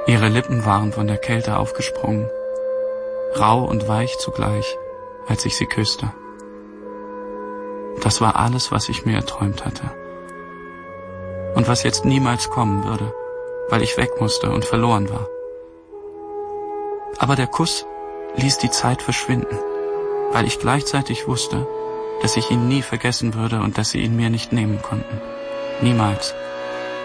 Ihre Lippen waren von der Kälte aufgesprungen, rau und weich zugleich, als ich sie küsste. Das war alles, was ich mir erträumt hatte. Und was jetzt niemals kommen würde, weil ich weg musste und verloren war. Aber der Kuss ließ die Zeit verschwinden, weil ich gleichzeitig wusste, dass ich ihn nie vergessen würde und dass sie ihn mir nicht nehmen konnten. Niemals.